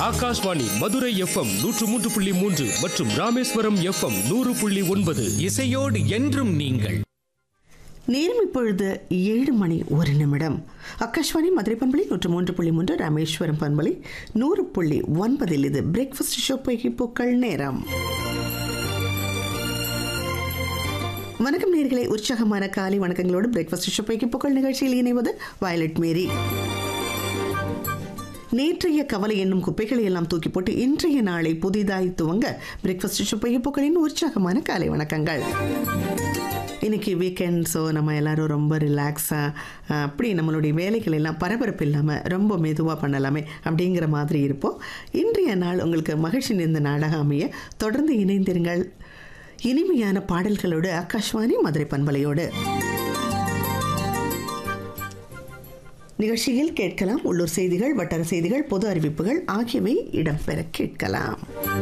Akashvani Madurai FM 103.3 மற்றும் Rameswaram FM 100.9. இசையோடு என்றும் நீங்கள். நேரம் இப்பொழுது 7:01. ஆகாஷ்வாணி மதுரை பண்பலை 103.3, ராமேஸ்வரம் பண்பலை 100.9. இது பிரேக்ஃபாஸ்ட் ஷோ பூக்கள் நேரம். வணக்கம் நேயர்களே, உற்சாகமான காலை வணக்கங்களோடு பிரேக்ஃபாஸ்ட் ஷோ பூக்கள் நிகழ்ச்சியில் இணைவது வயலட் மேரி. நேற்றைய கவலை என்னும் குப்பைகளை எல்லாம் தூக்கி போட்டு இன்றைய நாளை புதிதாய் துவங்க பிரேக்ஃபாஸ்ட் ஷோ பூக்களின் உற்சாகமான காலை வணக்கங்கள். இன்றைக்கி வீக்கெண்ட், ஸோ நம்ம எல்லோரும் ரொம்ப ரிலாக்ஸாக அப்படி நம்மளுடைய வேலைகள் எல்லாம் பரபரப்பு இல்லாமல் ரொம்ப மெதுவாக பண்ணலாமே அப்படிங்கிற மாதிரி இருப்போம். இன்றைய நாள் உங்களுக்கு மகிழ்ச்சி நிறைந்த நாளாக அமைய தொடர்ந்து இணைந்திருங்கள் இனிமையான பாடல்களோடு ஆகாஷ்வாணி மதுரை பண்பலையோடு. நிகழ்ச்சியில் கேட்கலாம் உள்ளூர் செய்திகள், வட்டார செய்திகள், பொது அறிவிப்புகள் ஆகியவை இடம்பெற கேட்கலாம்.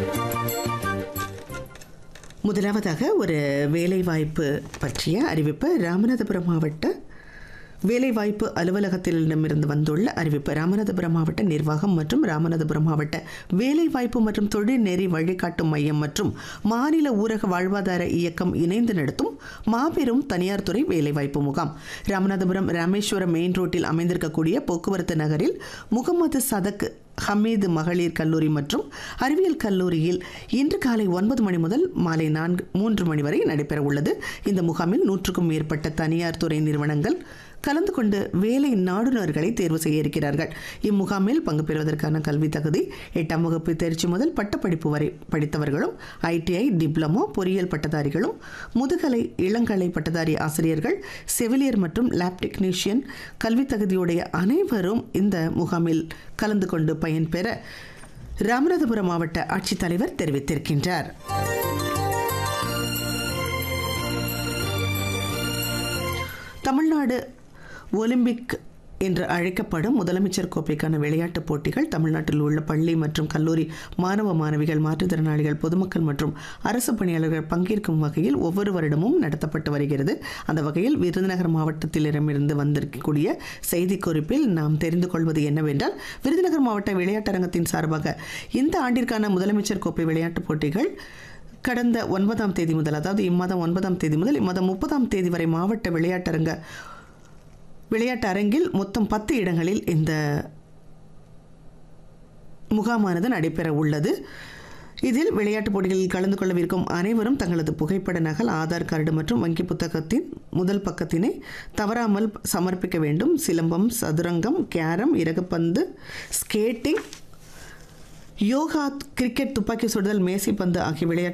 முதலாவதாக ஒரு வேலைவாய்ப்பு பற்றிய அறிவிப்பு. ராமநாதபுரம் மாவட்ட வேலைவாய்ப்பு அலுவலகத்திடமிருந்து வந்துள்ள அறிவிப்பு. ராமநாதபுரம் மாவட்ட நிர்வாகம் மற்றும் ராமநாதபுரம் மாவட்ட வேலைவாய்ப்பு மற்றும் தொழில்நெறி வழிகாட்டும் மையம் மற்றும் மாநில ஊரக வாழ்வாதார இயக்கம் இணைந்து நடத்தும் மாபெரும் தனியார் துறை வேலைவாய்ப்பு முகாம் ராமநாதபுரம் ராமேஸ்வரம் மெயின் ரோட்டில் அமைந்திருக்கக்கூடிய போக்குவரத்து நகரில் முகமது சதக் ஹமீது மகளிர் கல்லூரி மற்றும் அறிவியல் கல்லூரியில் இன்று காலை 9 மணி முதல் மாலை 3 மணி வரை நடைபெற உள்ளது. இந்த முகாமில் 100க்கும் மேற்பட்ட தனியார் துறை நிறுவனங்கள் கலந்து கொண்டு வேலை நாடுநர்களை தேர்வு செய்ய இருக்கிறார்கள். இம்முகாமில் பங்கு பெறுவதற்கான கல்வி தகுதி 8ஆம் வகுப்பு தேர்ச்சி முதல் பட்டப்படிப்பு வரை படித்தவர்களும், ITI, டிப்ளமோ, பொறியியல் பட்டதாரிகளும், முதுகலை இளங்கலை பட்டதாரி ஆசிரியர்கள், செவிலியர் மற்றும் லேப் டெக்னீஷியன் கல்வி தகுதியுடைய அனைவரும் இந்த முகாமில் கலந்து கொண்டு பயன்பெற ராமநாதபுரம் மாவட்ட ஆட்சித்தலைவர் தெரிவித்திருக்கின்றார். தமிழ்நாடு ஒலிம்பிக் என்று அழைக்கப்படும் முதலமைச்சர் கோப்பைக்கான விளையாட்டுப் போட்டிகள் தமிழ்நாட்டில் உள்ள பள்ளி மற்றும் கல்லூரி மாணவ மாணவிகள், மாற்றுத்திறனாளிகள், பொதுமக்கள் மற்றும் அரசு பணியாளர்கள் பங்கேற்கும் வகையில் ஒவ்வொரு வருடமும் நடத்தப்பட்டு வருகிறது. அந்த வகையில் விருதுநகர் மாவட்டத்திலிருந்து வந்திருக்கக்கூடிய செய்திக்குறிப்பில் நாம் தெரிந்து கொள்வது என்னவென்றால், விருதுநகர் மாவட்ட விளையாட்டரங்கத்தின் சார்பாக இந்த ஆண்டிற்கான முதலமைச்சர் கோப்பை விளையாட்டுப் போட்டிகள் கடந்த 9ஆம் தேதி முதல், அதாவது இம்மாதம் 9ஆம் தேதி முதல் இம்மாதம் 30ஆம் தேதி வரை மாவட்ட விளையாட்டு அரங்கில் மொத்தம் 10 இடங்களில் இந்த முகாமானது நடைபெற உள்ளது. இதில் விளையாட்டுப் போட்டிகளில் கலந்து கொள்ளவிருக்கும் அனைவரும் தங்களது புகைப்பட நகல், ஆதார் கார்டு மற்றும் வங்கி புத்தகத்தின் முதல் பக்கத்தினை தவறாமல் சமர்ப்பிக்க வேண்டும். சிலம்பம், சதுரங்கம், கேரம், இறகுப்பந்து, ஸ்கேட்டிங், யோகா, கிரிக்கெட், துப்பாக்கி சுடுதல், மேசைப்பந்து ஆகிய விளையாட்டு